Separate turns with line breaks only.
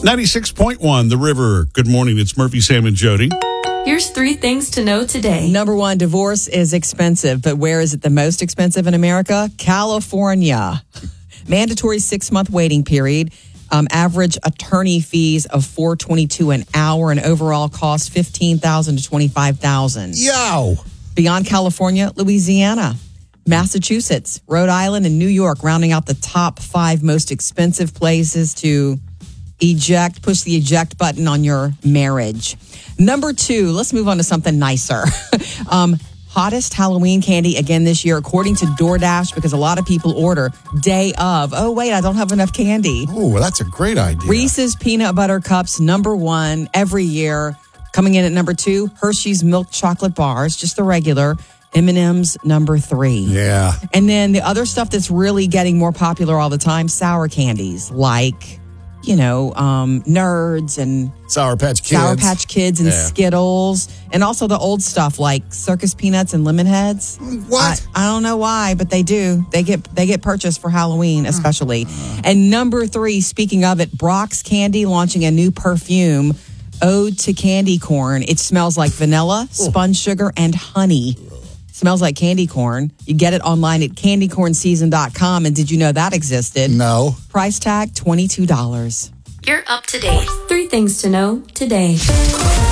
96.1 The River. Good morning. It's Murphy, Sam, and Jody.
Here's 3 things to know today.
Number 1, divorce is expensive, but where is it the most expensive in America? California. Mandatory 6-month waiting period. Average attorney fees of $4.22 an hour, and overall cost $15,000 to $25,000.
Yo!
Beyond California, Louisiana, Massachusetts, Rhode Island, and New York, rounding out the top 5 most expensive places to push the eject button on your marriage. Number 2, let's move on to something nicer. Hottest Halloween candy again this year, according to DoorDash, because a lot of people order day of. Oh, wait, I don't have enough candy.
Oh, well, that's a great idea.
Reese's Peanut Butter Cups, number 1 every year. Coming in at number 2, Hershey's Milk Chocolate Bars, just the regular. M&M's, number 3.
Yeah.
And then the other stuff that's really getting more popular all the time, sour candies, like, Nerds and
Sour Patch Kids.
And Skittles. And also the old stuff like Circus Peanuts and Lemon Heads.
What?
I don't know why, but they do. They get purchased for Halloween especially. And number 3, speaking of it, Brock's Candy launching a new perfume, Ode to Candy Corn. It smells like vanilla, spun sugar, and honey. Smells like candy corn. You get it online at candycornseason.com. And did you know that existed?
No.
Price tag, $22.
You're up to date. 3 things to know today.